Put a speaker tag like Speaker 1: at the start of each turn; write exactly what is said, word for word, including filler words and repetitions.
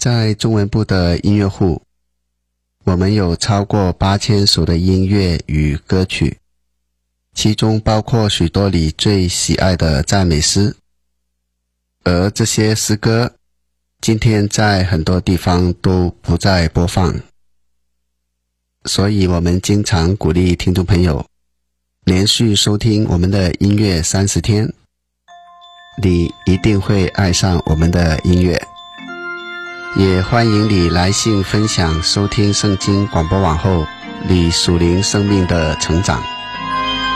Speaker 1: 在中文部的音乐户，我们有超过八千首的音乐与歌曲，其中包括许多你最喜爱的赞美诗。而这些诗歌今天在很多地方都不再播放，所以我们经常鼓励听众朋友连续收听我们的音乐三十天，你一定会爱上我们的音乐。也欢迎你来信分享收听圣经广播网后你属灵生命的成长。